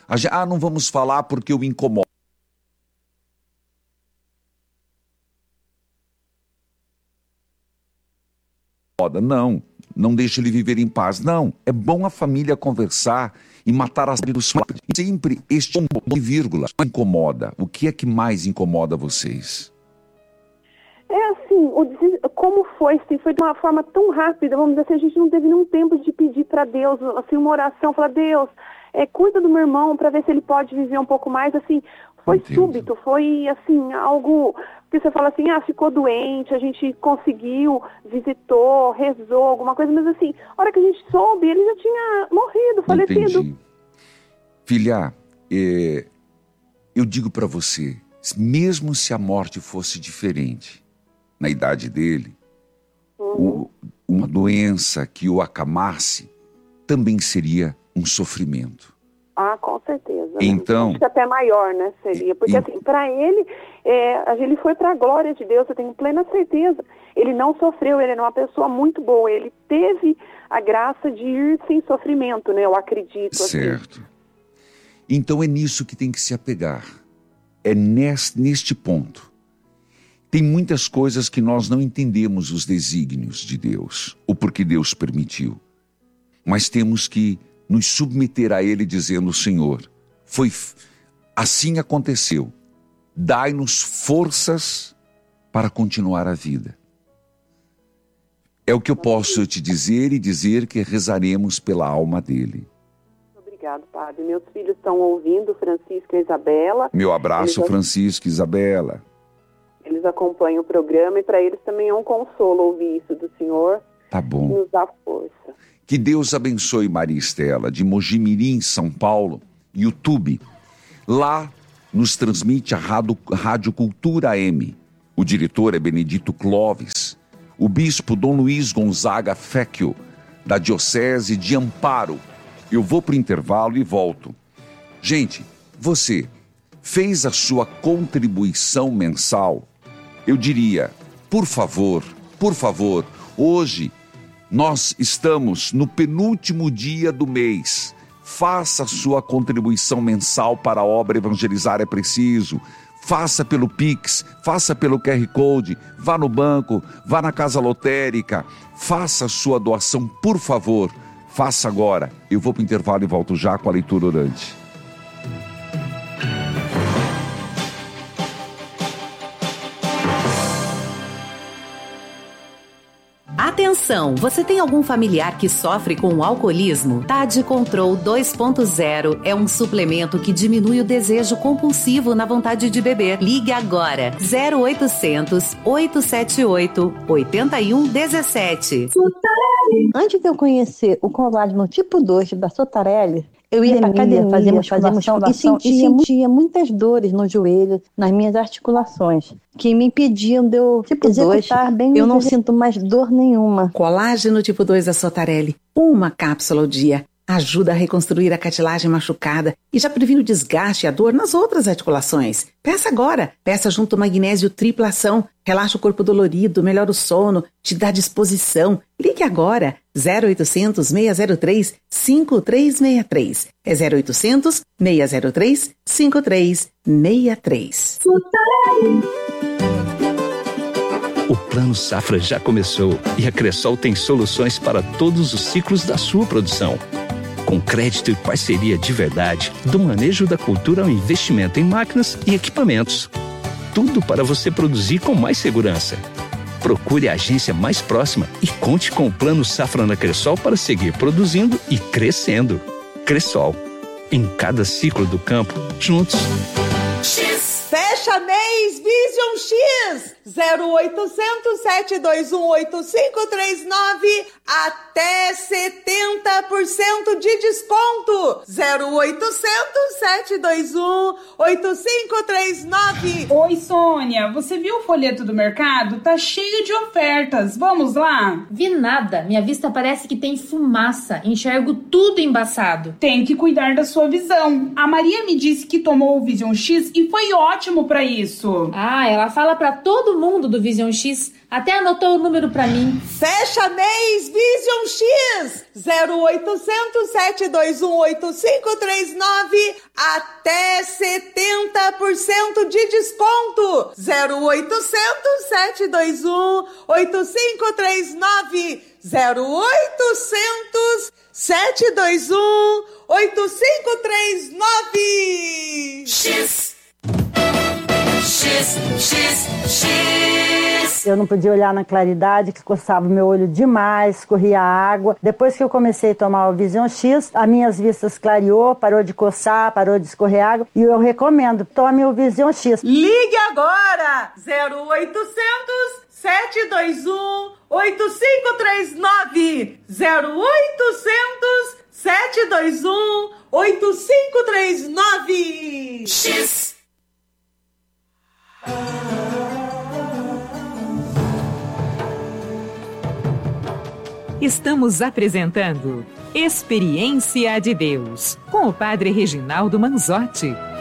Não vamos falar porque eu incomodo. Não deixa ele viver em paz. Não, é bom a família conversar e matar as dos sempre este vírgula incomoda. O que é que mais incomoda vocês? É assim, como foi de uma forma tão rápida, vamos dizer assim, a gente não teve nenhum tempo de pedir para Deus, assim, uma oração, falar, Deus, cuida do meu irmão para ver se ele pode viver um pouco mais, assim, foi súbito, foi assim, algo que você fala assim, ficou doente, a gente conseguiu, visitou, rezou, alguma coisa, mas assim, a hora que a gente soube, ele já tinha morrido, falecido. Entendi. Filha, eu digo para você, mesmo se a morte fosse diferente, na idade dele, uma doença que o acamasse, também seria um sofrimento. Com certeza. Então, acho que até maior, né, seria. Porque assim, para ele, ele foi para a glória de Deus, eu tenho plena certeza. Ele não sofreu, ele era uma pessoa muito boa, ele teve a graça de ir sem sofrimento, né, eu acredito. Certo. Assim. Então é nisso que tem que se apegar. É neste ponto. Tem muitas coisas que nós não entendemos os desígnios de Deus, o porquê Deus permitiu. Mas temos que nos submeter a Ele dizendo, Senhor, assim aconteceu. Dai-nos forças para continuar a vida. É o que eu posso te dizer e dizer que rezaremos pela alma dele. Obrigado, padre. Meus filhos estão ouvindo, Francisco e Isabela. Meu abraço, Francisco e Isabela. Eles acompanham o programa e para eles também é um consolo ouvir isso do Senhor. Tá bom. Nos dá força. Que Deus abençoe Maria Estela, de Mojimirim, São Paulo, YouTube. Lá nos transmite a Rádio Cultura M. O diretor é Benedito Clóvis. O bispo Dom Luiz Gonzaga Fecchio, da Diocese de Amparo. Eu vou para o intervalo e volto. Gente, você fez a sua contribuição mensal? Eu diria, por favor, hoje nós estamos no penúltimo dia do mês. Faça a sua contribuição mensal para a obra Evangelizar é Preciso. Faça pelo Pix, faça pelo QR Code, vá no banco, vá na casa lotérica. Faça a sua doação, por favor. Faça agora. Eu vou para o intervalo e volto já com a leitura orante. Atenção, você tem algum familiar que sofre com o alcoolismo? Tade Control 2.0 é um suplemento que diminui o desejo compulsivo na vontade de beber. Ligue agora, 0800 878 8117. Antes de eu conhecer o colágeno tipo 2 da Sotarelli, eu ia para academia, fazer musculação e sentia muitas dores no joelho, nas minhas articulações, que me impediam de eu executar bem. Eu não sinto mais dor nenhuma. Colágeno tipo 2 da Sotarelli, uma cápsula ao dia, ajuda a reconstruir a cartilagem machucada e já previne o desgaste e a dor nas outras articulações. Peça agora, peça junto magnésio tripla ação, relaxa o corpo dolorido, melhora o sono, te dá disposição. Ligue agora, 0800 603 5363. É 0800 603 5363. O Plano Safra já começou e a Cressol tem soluções para todos os ciclos da sua produção. Com crédito e parceria de verdade, do manejo da cultura ao investimento em máquinas e equipamentos. Tudo para você produzir com mais segurança. Procure a agência mais próxima e conte com o Plano Safra na Cressol para seguir produzindo e crescendo. Cressol, em cada ciclo do campo, juntos. Fecha mês Vision X 0800 721 8539 até 70% de desconto. 0800 721 8539. Oi, Sônia, você viu o folheto do mercado? Tá cheio de ofertas. Vamos lá? Vi nada. Minha vista parece que tem fumaça. Enxergo tudo embaçado. Tem que cuidar da sua visão. A Maria me disse que tomou o Vision X e foi ótimo para pra isso? Ah, ela fala pra todo mundo do Vision X. Até anotou o número pra mim. Fecha mês Vision X 0800 721 8539, até 70% de desconto. 0800 721 8539, 0800 721 8539. X. Eu não podia olhar na claridade, que coçava o meu olho demais, corria água. Depois que eu comecei a tomar o Vision X, as minhas vistas clareou, parou de coçar, parou de escorrer água. E eu recomendo, tome o Vision X. Ligue agora! 0800 721 8539, 0800 721 8539. X. Estamos apresentando Experiência de Deus, com o Padre Reginaldo Manzotti.